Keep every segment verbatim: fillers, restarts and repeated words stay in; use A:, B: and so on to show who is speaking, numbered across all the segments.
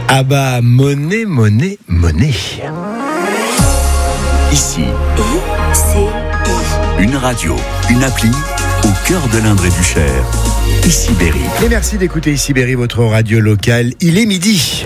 A: Ah bah, monnaie, monnaie, monnaie.
B: Ici,
C: I C I.
B: une radio, une appli au cœur de l'Indre et du Cher. Ici Berry.
A: Et merci d'écouter Ici Berry, votre radio locale. Il est midi.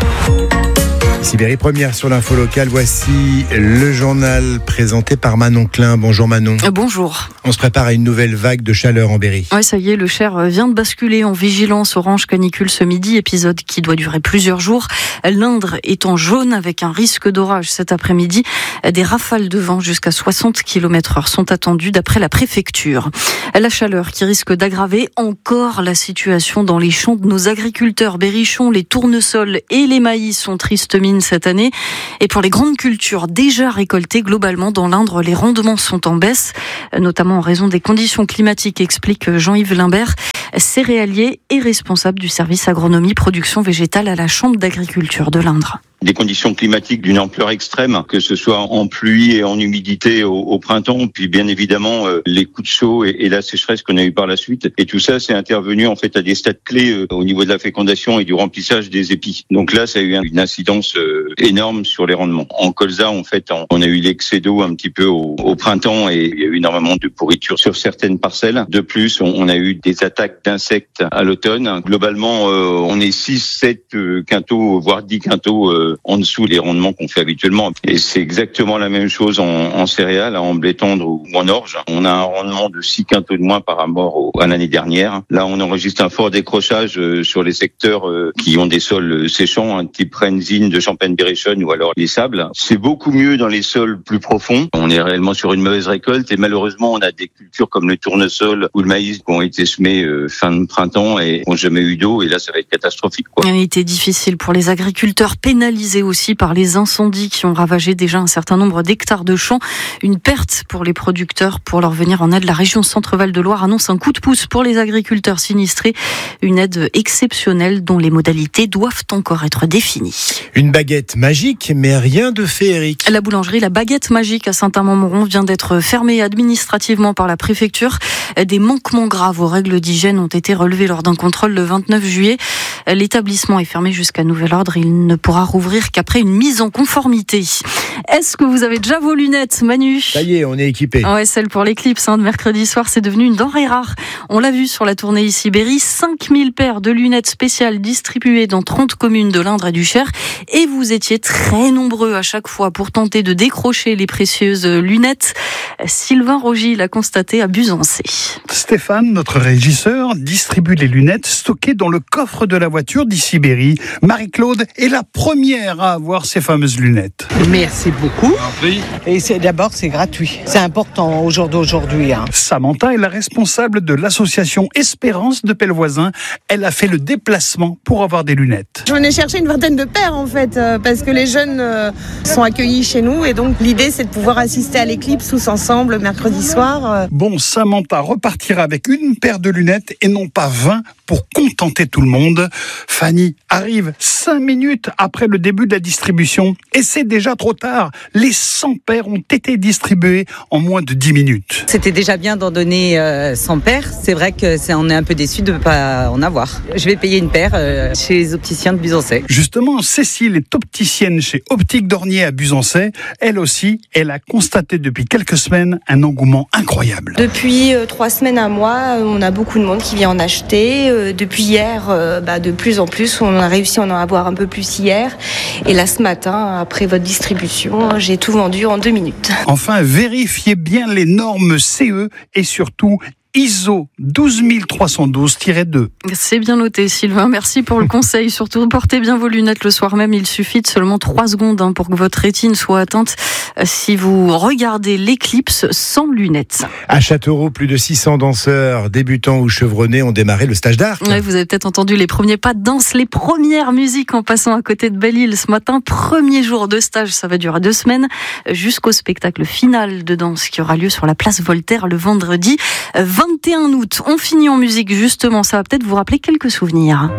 A: Ici Berry, première sur l'info locale. Voici le journal présenté par Manon Klein. Bonjour Manon.
D: Bonjour.
A: On se prépare à une nouvelle vague de chaleur en Berry.
D: Oui, ça y est, le Cher vient de basculer en vigilance orange canicule ce midi, épisode qui doit durer plusieurs jours. L'Indre est en jaune avec un risque d'orage cet après-midi. Des rafales de vent jusqu'à soixante kilomètres heure sont attendues d'après la préfecture. La chaleur qui risque d'aggraver encore la situation dans les champs de nos agriculteurs berrichons. Les tournesols et les maïs sont tristes mines cette année. Et pour les grandes cultures déjà récoltées, globalement dans l'Indre, les rendements sont en baisse, notamment en raison des conditions climatiques, explique Jean-Yves Limbert, céréalier et responsable du service agronomie production végétale à la Chambre d'agriculture de l'Indre.
E: Des conditions climatiques d'une ampleur extrême, que ce soit en pluie et en humidité au, au printemps, puis bien évidemment euh, les coups de chaud et, et la sécheresse qu'on a eu par la suite. Et tout ça, c'est intervenu en fait à des stades clés euh, au niveau de la fécondation et du remplissage des épis. Donc là, ça a eu une incidence euh, énorme sur les rendements. En colza, en fait, on a eu l'excès d'eau un petit peu au, au printemps et il y a eu énormément de pourriture sur certaines parcelles. De plus, on, on a eu des attaques d'insectes à l'automne. Globalement, euh, on est six, sept euh, quintaux, voire dix quintaux euh, en dessous des rendements qu'on fait habituellement. Et c'est exactement la même chose en, en céréales, en blé tendre ou en orge. On a un rendement de six quintaux de moins par rapport au, à l'année dernière. Là, on enregistre un fort décrochage euh, sur les secteurs euh, qui ont des sols séchants, un type Renzine de Champagne-Berrichonne ou alors les sables. C'est beaucoup mieux dans les sols plus profonds. On est réellement sur une mauvaise récolte et malheureusement, on a des cultures comme le tournesol ou le maïs qui ont été semés euh, fin de printemps et n'ont jamais eu d'eau. Et là, ça va être catastrophique, quoi.
D: Il a été difficile pour les agriculteurs, pénalisés aussi par les incendies qui ont ravagé déjà un certain nombre d'hectares de champs. Une perte pour les producteurs. Pour leur venir en aide, la région Centre-Val de Loire annonce un coup de pouce pour les agriculteurs sinistrés. Une aide exceptionnelle dont les modalités doivent encore être définies.
A: Une baguette magique, mais rien de féerique.
D: La boulangerie La Baguette Magique à Saint-Amand-Montron vient d'être fermée administrativement par la préfecture. Des manquements graves aux règles d'hygiène ont été relevés lors d'un contrôle le vingt-neuf juillet. L'établissement est fermé jusqu'à nouvel ordre. Il ne pourra rouvrir qu'après une mise en conformité. Est-ce que vous avez déjà vos lunettes, Manu ?
A: Ça y est, on est équipé.
D: Ouais, celle pour l'éclipse hein, de mercredi soir, c'est devenu une denrée rare. On l'a vu sur la tournée Ici Berry, cinq mille paires de lunettes spéciales distribuées dans trente communes de l'Indre et du Cher. Et vous étiez très nombreux à chaque fois pour tenter de décrocher les précieuses lunettes. Sylvain Rogy l'a constaté à Buzancé.
F: Stéphane, notre régisseur, distribue les lunettes stockées dans le coffre de la voiture d'Ici Berry. Marie-Claude est la première à avoir ces fameuses lunettes.
G: Merci beaucoup. Et c'est, d'abord, c'est gratuit. C'est important au jour d'aujourd'hui. Hein.
F: Samantha est la responsable de l'association Espérance de Pellevoisin. Elle a fait le déplacement pour avoir des lunettes.
H: J'en ai cherché une vingtaine de paires en fait, euh, parce que les jeunes euh, sont accueillis chez nous et donc l'idée c'est de pouvoir assister à l'éclipse tous ensemble mercredi soir. Euh.
F: Bon, Samantha repartira avec une paire de lunettes et non pas vingt pour contenter tout le monde. Fanny arrive cinq minutes après le début de la distribution et c'est déjà trop tard. Les cent paires ont été distribuées en moins de dix minutes.
I: C'était déjà bien d'en donner euh, cent paires. C'est vrai que c'est, on est un peu déçus de ne pas en avoir. Je vais payer une paire euh, chez les opticiens de Buzancé.
F: Justement, Cécile est opticienne chez Optique Dornier à Buzancé. Elle aussi, elle a constaté depuis quelques semaines un engouement incroyable.
J: Depuis euh, trois semaines, un mois, on a beaucoup de monde qui vient en acheter. Euh, depuis hier, euh, bah, de plus en plus, on a réussi à en avoir un peu plus hier. Et là, ce matin, après votre distribution, j'ai tout vendu en deux minutes.
F: Enfin, vérifiez bien les normes C E et surtout I S O douze mille trois cent douze tiret deux.
D: C'est bien noté, Sylvain. Merci pour le conseil. Surtout, portez bien vos lunettes le soir même. Il suffit de seulement trois secondes hein, pour que votre rétine soit atteinte si vous regardez l'éclipse sans lunettes.
A: À Châteauroux, plus de six cents danseurs, débutants ou chevronnés, ont démarré le stage d'art.
D: Ouais, vous avez peut-être entendu les premiers pas de danse, les premières musiques en passant à côté de Belle-Île ce matin. Premier jour de stage, ça va durer deux semaines, jusqu'au spectacle final de danse qui aura lieu sur la place Voltaire le vendredi vingt et un août. On finit en musique, justement. Ça va peut-être vous rappeler quelques souvenirs.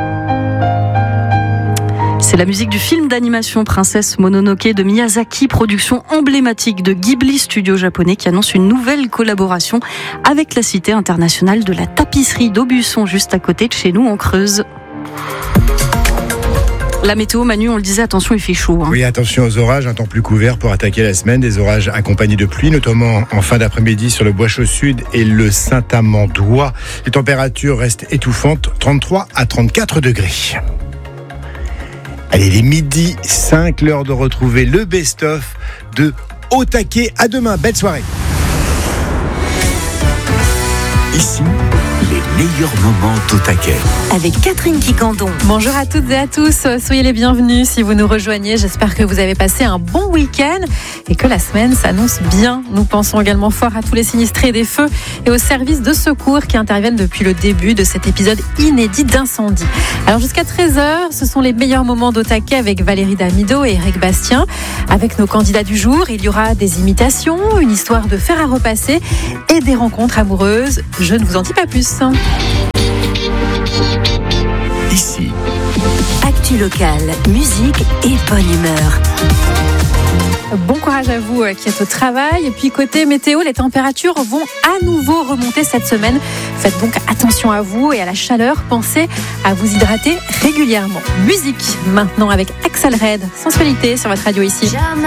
D: C'est la musique du film d'animation Princesse Mononoke de Miyazaki, production emblématique de Ghibli Studio japonais, qui annonce une nouvelle collaboration avec la Cité internationale de la tapisserie d'Aubusson, juste à côté de chez nous en Creuse. La météo, Manu, on le disait, attention, il fait chaud. Hein.
A: Oui, attention aux orages, un temps plus couvert pour attaquer la semaine. Des orages accompagnés de pluie, notamment en fin d'après-midi sur le Bois-Chaud-Sud et le Saint-Amandois. Les températures restent étouffantes, trente-trois à trente-quatre degrés. Allez, les midi cinq, l'heure de retrouver le best-of de Au Taquet. À demain, belle soirée.
B: Ici, les meilleurs moments d'Au Taquet.
C: Avec Catherine Quicandon.
K: Bonjour à toutes et à tous, soyez les bienvenus si vous nous rejoignez. J'espère que vous avez passé un bon week-end et que la semaine s'annonce bien. Nous pensons également fort à tous les sinistrés des feux et aux services de secours qui interviennent depuis le début de cet épisode inédit d'incendie. Alors jusqu'à treize heures, ce sont les meilleurs moments d'Au Taquet avec Valérie Damido et Eric Bastien. Avec nos candidats du jour, il y aura des imitations, une histoire de fer à repasser et des rencontres amoureuses. Je ne vous en dis pas plus.
B: Ici,
C: Actu locale, musique et bonne humeur.
K: Bon courage à vous qui êtes au travail. Et puis côté météo, les températures vont à nouveau remonter cette semaine. Faites donc attention à vous et à la chaleur. Pensez à vous hydrater régulièrement. Musique maintenant avec Axel Red, Sensualité sur votre radio ici.
C: Jamais